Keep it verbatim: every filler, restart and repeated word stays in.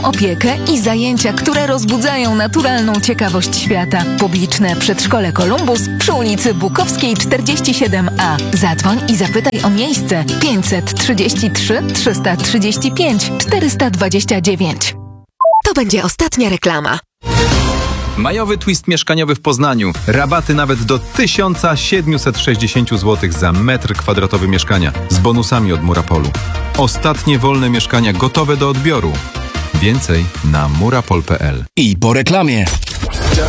opiekę i zajęcia, które rozbudzają naturalną ciekawość świata. Publiczne Przedszkole Kolumbus przy ulicy Bukowskiej czterdzieści siedem A. Zadzwoń i zapytaj o miejsce pięćset trzydzieści trzy trzysta trzydzieści pięć czterysta dwadzieścia dziewięć. To będzie ostatnia reklama. Majowy twist mieszkaniowy w Poznaniu. Rabaty nawet do tysiąc siedemset sześćdziesiąt złotych za metr kwadratowy mieszkania z bonusami od Murapolu. Ostatnie wolne mieszkania gotowe do odbioru. Więcej na murapol kropka p l. I po reklamie.